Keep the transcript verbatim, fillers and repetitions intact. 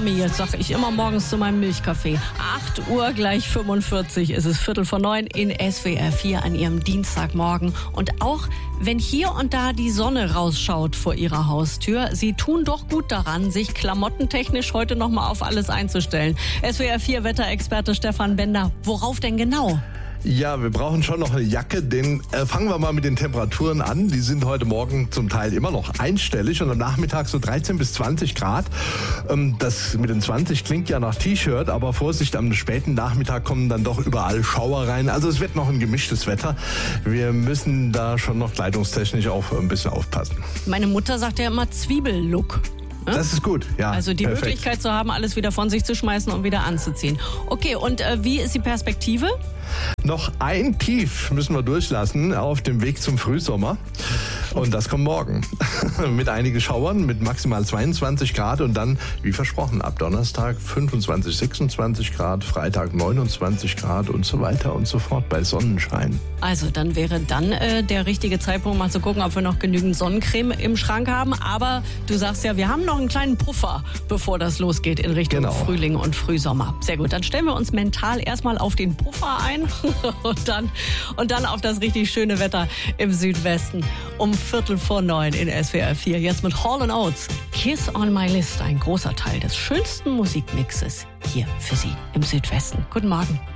Mami, sage ich immer morgens zu meinem Milchkaffee. acht Uhr gleich fünfundvierzig ist es, Viertel vor neun in S W R vier an Ihrem Dienstagmorgen. Und auch wenn hier und da die Sonne rausschaut vor Ihrer Haustür, Sie tun doch gut daran, sich klamottentechnisch heute noch mal auf alles einzustellen. S W R vier Wetterexperte Stefan Bender, worauf denn genau? Ja, wir brauchen schon noch eine Jacke, denn äh, fangen wir mal mit den Temperaturen an. Die sind heute Morgen zum Teil immer noch einstellig und am Nachmittag so dreizehn bis zwanzig Grad. Ähm, das mit den zwanzig klingt ja nach T-Shirt, aber Vorsicht, am späten Nachmittag kommen dann doch überall Schauer rein. Also es wird noch ein gemischtes Wetter. Wir müssen da schon noch kleidungstechnisch auch ein bisschen aufpassen. Meine Mutter sagt ja immer Zwiebellook. Das ist gut, ja. Also die perfekt. Möglichkeit zu haben, alles wieder von sich zu schmeißen und wieder anzuziehen. Okay, und äh, wie ist die Perspektive? Noch ein Tief müssen wir durchlassen auf dem Weg zum Frühsommer. Und das kommt morgen. Mit einigen Schauern, mit maximal zweiundzwanzig Grad und dann, wie versprochen, ab Donnerstag fünfundzwanzig, sechsundzwanzig Grad, Freitag neunundzwanzig Grad und so weiter und so fort bei Sonnenschein. Also dann wäre dann äh, der richtige Zeitpunkt, mal zu gucken, ob wir noch genügend Sonnencreme im Schrank haben. Aber du sagst ja, wir haben noch einen kleinen Puffer, bevor das losgeht in Richtung Genau. Frühling und Frühsommer. Sehr gut, dann stellen wir uns mental erstmal auf den Puffer ein und dann, und dann auf das richtig schöne Wetter im Südwesten um Viertel vor neun in S W R vier. Jetzt mit Hall and Oates, Kiss on My List, ein großer Teil des schönsten Musikmixes hier für Sie im Südwesten. Guten Morgen.